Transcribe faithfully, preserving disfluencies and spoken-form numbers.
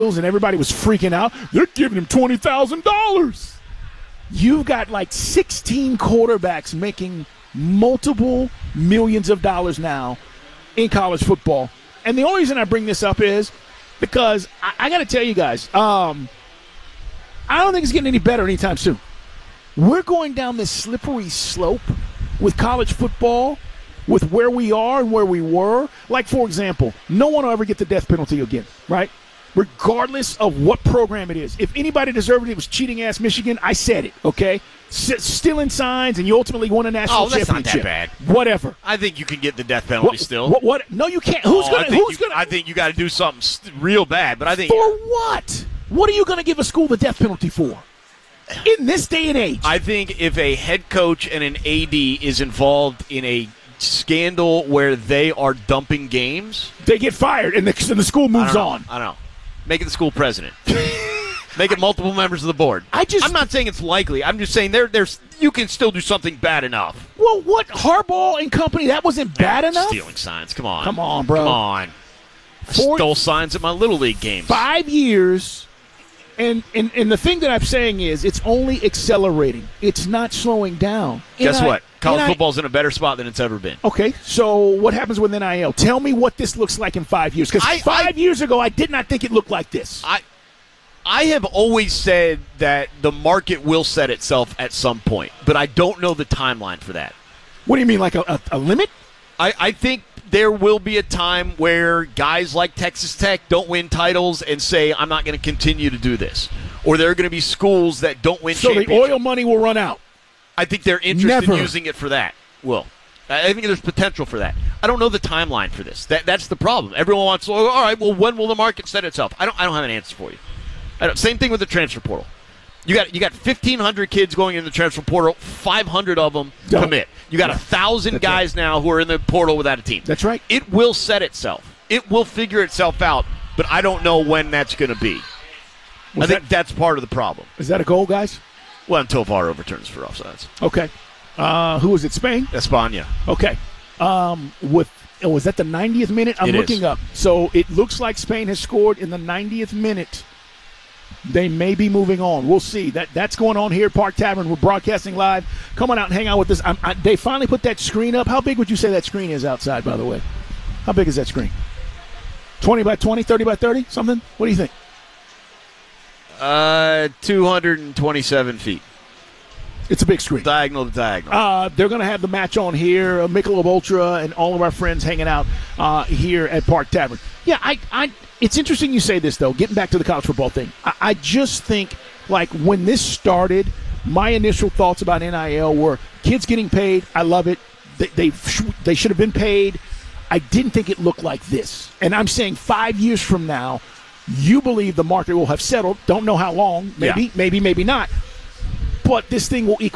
and everybody was freaking out. They're giving him twenty thousand dollars. You've got like sixteen quarterbacks making multiple millions of dollars now in college football. And the only reason I bring this up is because I, I got to tell you guys, um, I don't think it's getting any better anytime soon. We're going down this slippery slope with college football, with where we are and where we were. Like, for example, no one will ever get the death penalty again, right? Regardless of what program it is. If anybody deserved it, it was cheating-ass Michigan. I said it, okay? S- stealing signs, and you ultimately won a national oh, that's championship. Not that bad. Whatever. I think you can get the death penalty what, still. What, what? No, you can't. Who's oh, going to? Who's you, going? I think you got to do something st- real bad. But I think for what? What are you going to give a school the death penalty for? In this day and age, I think if a head coach and an A D is involved in a scandal where they are dumping games, they get fired, and the, and the school moves I on. I don't know. Make it the school president. Make it multiple members of the board. I just, I'm not saying it's likely. I'm just saying there, there's you can still do something bad enough. Well, what Harbaugh and company? That wasn't bad yeah, enough. Stealing signs. Come on. Come on, bro. Come on. I Four, stole signs at my Little League games. Five years, and, and and the thing that I'm saying is it's only accelerating. It's not slowing down. Guess and what? I, College I, football's in a better spot than it's ever been. Okay, so what happens with N I L? Tell me what this looks like in five years. Because five I, years ago, I did not think it looked like this. I I have always said that the market will set itself at some point, but I don't know the timeline for that. What do you mean, like a, a, a limit? I, I think there will be a time where guys like Texas Tech don't win titles and say, I'm not going to continue to do this. Or there are going to be schools that don't win so championships. So the oil money will run out. I think they're interested Never. in using it for that. Will. I think there's potential for that. I don't know the timeline for this. That That's the problem. Everyone wants, oh, all right, well, when will the market set itself? I don't I don't have an answer for you. I don't, same thing with the transfer portal. You got you got fifteen hundred kids going in the transfer portal. five hundred of them Don't. commit. You got a Yeah. thousand That's guys right. now who are in the portal without a team. That's right. It will set itself. It will figure itself out, but I don't know when that's going to be. Was I think that, that's part of the problem. Is that a goal, guys? Well, until V A R overturns for offsides. Okay. Uh, who was it? Spain? España. Okay. Um, with oh, was that the ninetieth minute? I'm It looking is. up. So it looks like Spain has scored in the ninetieth minute. They may be moving on. We'll see. That That's going on here at Park Tavern. We're broadcasting live. Come on out and hang out with us. I'm, I, they finally put that screen up. How big would you say that screen is outside, by the way? How big is that screen? twenty by twenty, thirty by thirty, something? What do you think? Uh, two hundred twenty-seven feet. It's a big screen. Diagonal to diagonal. Uh, they're going to have the match on here, uh, Michelob Ultra, and all of our friends hanging out uh, here at Park Tavern. Yeah, I, I. It's interesting you say this, though, getting back to the college football thing. I, I just think, like, when this started, my initial thoughts about N I L were kids getting paid. I love it. They, they, they should have been paid. I didn't think it looked like this. And I'm saying five years from now, you believe the market will have settled. Don't know how long. Maybe, Yeah. maybe, maybe not. But this thing will equal